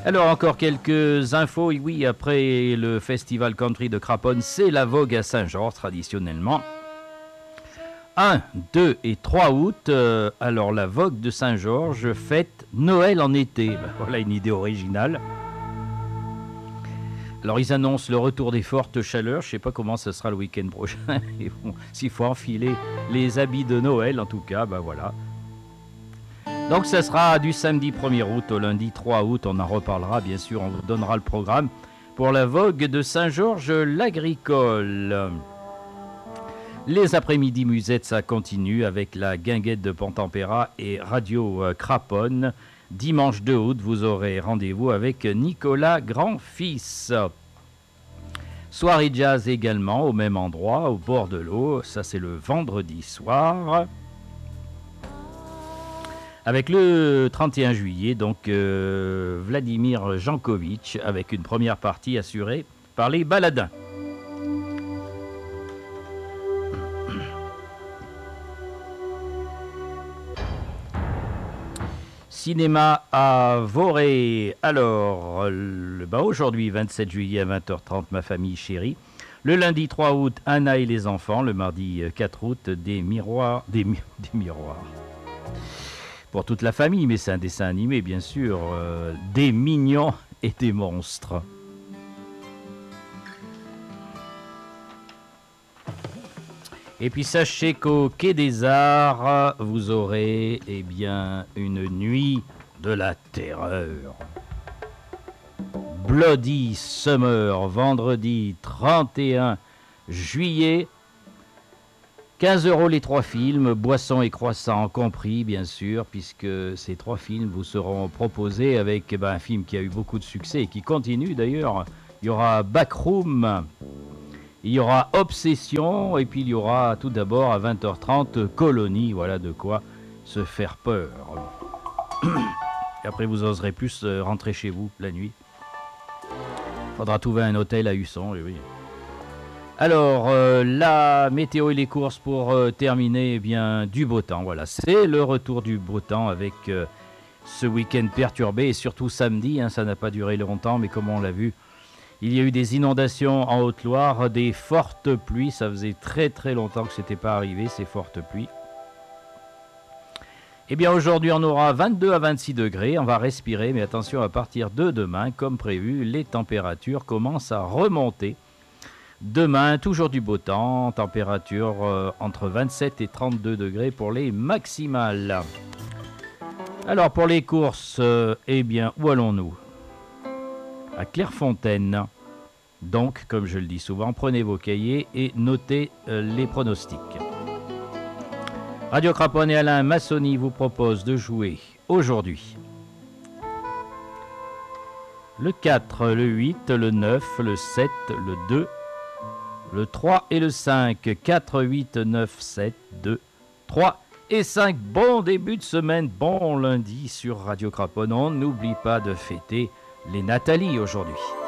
Alors encore quelques infos. Oui, après le festival country de Craponne, c'est la vogue à Saint-Georges traditionnellement. 1, 2 et 3 août, alors la vogue de Saint-Georges fête Noël en été. Ben, voilà une idée originale. Alors ils annoncent le retour des fortes chaleurs. Je ne sais pas comment ce sera le week-end prochain. Et bon, s'il faut enfiler les habits de Noël, en tout cas, ben voilà. Donc ça sera du samedi 1er août au lundi 3 août. On en reparlera, bien sûr. On vous donnera le programme pour la vogue de Saint-Georges l'Agricole. Les après-midi musettes, ça continue avec la guinguette de Pont-Tempéra et Radio Craponne. Dimanche 2 août, vous aurez rendez-vous avec Nicolas Grand-Fils. Soirée jazz également, au même endroit, au bord de l'eau. Ça, c'est le vendredi soir. Avec le 31 juillet, donc Vladimir Jankovic, avec une première partie assurée par les Baladins. Cinéma à Voré. Alors, aujourd'hui, 27 juillet à 20h30, Ma famille chérie. Le lundi 3 août, Anna et les enfants. Le mardi 4 août, des miroirs. Des miroirs. Pour toute la famille, mais c'est un dessin animé, bien sûr. Des mignons et des monstres. Et puis sachez qu'au Quai des Arts, vous aurez une nuit de la terreur. Bloody Summer, vendredi 31 juillet. 15 € les 3 films, boissons et croissants compris, bien sûr, puisque ces 3 films vous seront proposés avec un film qui a eu beaucoup de succès et qui continue d'ailleurs. Il y aura Backroom. Il y aura Obsession, et puis il y aura tout d'abord à 20h30 Colonie, voilà de quoi se faire peur. Et après vous oserez plus rentrer chez vous la nuit. Faudra trouver un hôtel à Husson, oui. Alors, la météo et les courses pour terminer, du beau temps, voilà. C'est le retour du beau temps avec ce week-end perturbé, et surtout samedi, ça n'a pas duré longtemps, mais comme on l'a vu, il y a eu des inondations en Haute-Loire, des fortes pluies. Ça faisait très très longtemps que ce n'était pas arrivé, ces fortes pluies. Aujourd'hui, on aura 22 à 26 degrés. On va respirer, mais attention, à partir de demain, comme prévu, les températures commencent à remonter. Demain, toujours du beau temps. Température entre 27 et 32 degrés pour les maximales. Alors, pour les courses, où allons-nous ? À Clairefontaine. Donc, comme je le dis souvent, prenez vos cahiers et notez les pronostics. Radio Craponne et Alain Massoni vous proposent de jouer aujourd'hui le 4, le 8, le 9, le 7, le 2, le 3 et le 5. 4, 8, 9, 7, 2, 3 et 5. Bon début de semaine, bon lundi sur Radio Craponne. On n'oublie pas de fêter les Nathalie aujourd'hui.